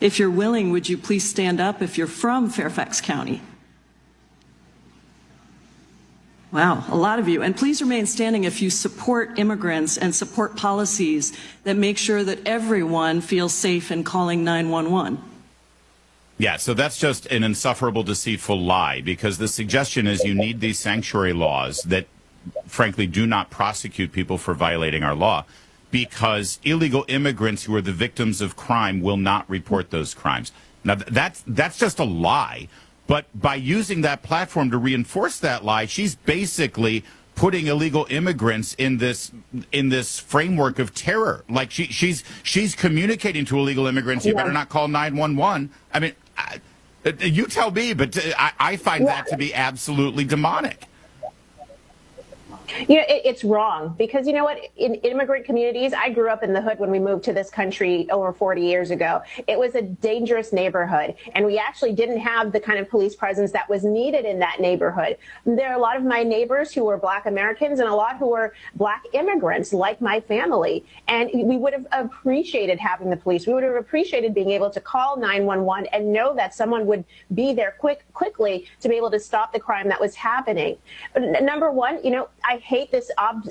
If you're willing, would you please stand up if you're from Fairfax County? Wow, a lot of you. And please remain standing if you support immigrants and support policies that make sure that everyone feels safe in calling 911. Yeah, so that's just an insufferable, deceitful lie, because the suggestion is you need these sanctuary laws that, frankly, do not prosecute people for violating our law, because illegal immigrants who are the victims of crime will not report those crimes. Now, that's just a lie. But by using that platform to reinforce that lie, she's basically putting illegal immigrants in this framework of terror. Like she's communicating to illegal immigrants, you better not call 911. I mean, you tell me, but I find that to be absolutely demonic. You know, it's wrong because, you know what, in immigrant communities, I grew up in the hood when we moved to this country over 40 years ago. It was a dangerous neighborhood, and we actually didn't have the kind of police presence that was needed in that neighborhood. There are a lot of my neighbors who were Black Americans and a lot who were Black immigrants, like my family. And we would have appreciated having the police. We would have appreciated being able to call 911 and know that someone would be there quickly to be able to stop the crime that was happening. Number one, you know, I hate this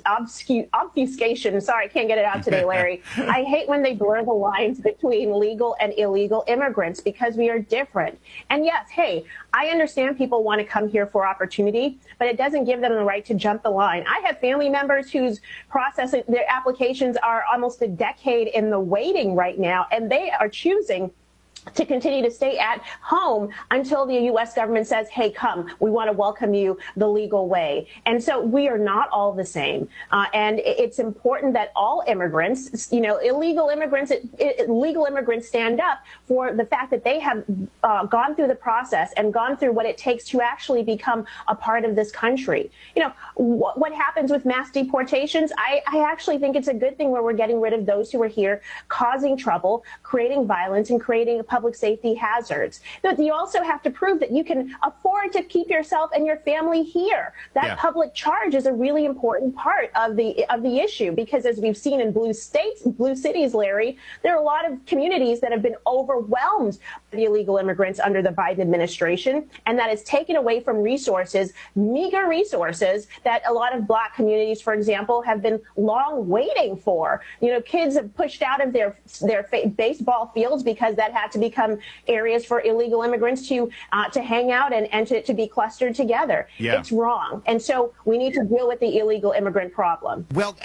obfuscation. Sorry, I can't get it out today, Larry. I hate when they blur the lines between legal and illegal immigrants because we are different. And yes, hey, I understand people want to come here for opportunity, but it doesn't give them the right to jump the line. I have family members whose processing their applications are almost a decade in the waiting right now, and they are choosing to continue to stay at home until the U.S. government says, hey, come, we want to welcome you the legal way. And so we are not all the same. And it's important that all immigrants, you know, illegal immigrants, legal immigrants stand up for the fact that they have gone through the process and gone through what it takes to actually become a part of this country. You know, what happens with mass deportations? I actually think it's a good thing where we're getting rid of those who are here causing trouble, creating violence, and creating public safety hazards. But you also have to prove that you can afford to keep yourself and your family here. That public charge is a really important part of the issue, because as we've seen in blue cities, Larry, there are a lot of communities that have been overwhelmed by the illegal immigrants under the Biden administration, and that has taken away from resources, meager resources that a lot of Black communities, for example, have been long waiting for. You know, kids have pushed out of their baseball fields because that had to become areas for illegal immigrants to hang out and to be clustered together. Yeah. It's wrong. And so we need to deal with the illegal immigrant problem. Well,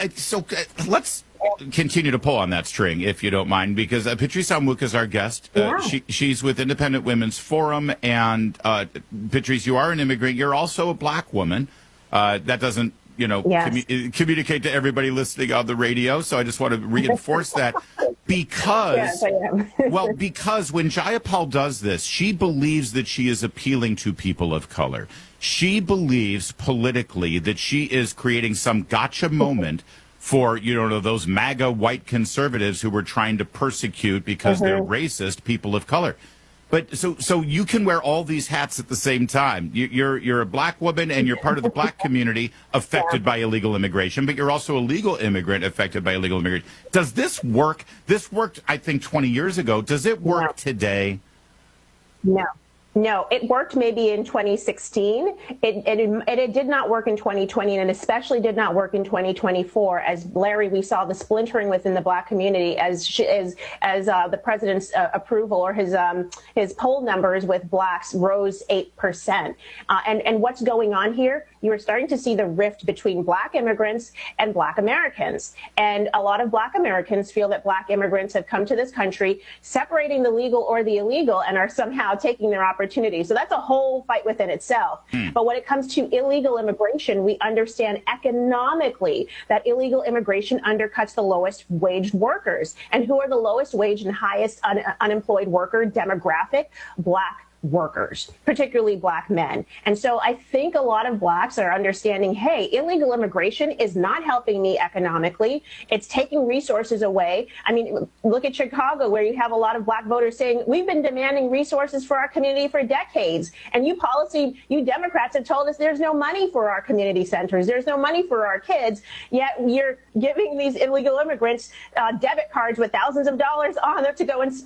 let's continue to pull on that string, if you don't mind, because Patrice Onwuka is our guest. She's with Independent Women's Forum. And Patrice, you are an immigrant. You're also a Black woman. That doesn't, you know, communicate to everybody listening on the radio. So I just want to reinforce that. Because, yes, I am. Well, because when Jayapal does this, she believes that she is appealing to people of color. She believes politically that she is creating some gotcha moment for, you know, those MAGA white conservatives who were trying to persecute because they're racist people of color. But so you can wear all these hats at the same time. You're a Black woman and you're part of the Black community affected by illegal immigration, but you're also a legal immigrant affected by illegal immigration. Does this work? This worked, I think, 20 years ago. Does it work today? No, it worked maybe in 2016. It did not work in 2020, and it especially did not work in 2024. As Larry, we saw the splintering within the Black community as the president's approval or his poll numbers with Blacks rose 8%. And what's going on here? You are starting to see the rift between Black immigrants and Black Americans. And a lot of Black Americans feel that Black immigrants have come to this country, separating the legal or the illegal, and are somehow taking their opportunity. So that's a whole fight within itself. But when it comes to illegal immigration, we understand economically that illegal immigration undercuts the lowest waged workers. And who are the lowest wage and highest unemployed worker demographic? Black workers, particularly Black men. And so I think a lot of Blacks are understanding, hey, illegal immigration is not helping me economically. It's taking resources away. I mean, look at Chicago, where you have a lot of Black voters saying, we've been demanding resources for our community for decades. And you Democrats have told us there's no money for our community centers. There's no money for our kids. Yet you're giving these illegal immigrants debit cards with thousands of dollars on them to go and spend